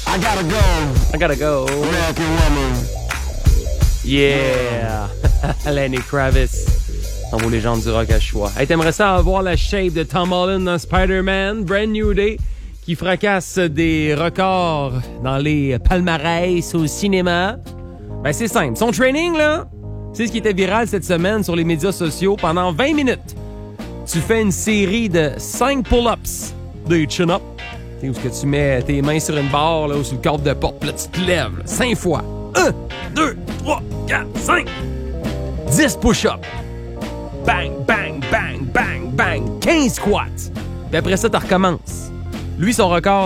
I gotta go. American woman. Yeah! Lenny Kravitz. En vos légendes du rock à choix. Hey, t'aimerais ça avoir la shape de Tom Holland dans Spider-Man, Brand New Day, qui fracasse des records dans les palmarès au cinéma? Ben, c'est simple. Son training, là, c'est ce qui était viral cette semaine sur les médias sociaux pendant 20 minutes. Tu fais une série de 5 pull-ups, des chin-ups, où que tu mets tes mains sur une barre là, ou sur le cadre de porte, puis là, tu te lèves là, 5 fois. 1, 2, 3, 4, 5. 10 push-ups. Bang, bang, bang, bang, bang. 15 squats. Puis après ça, tu recommences. Lui, son record,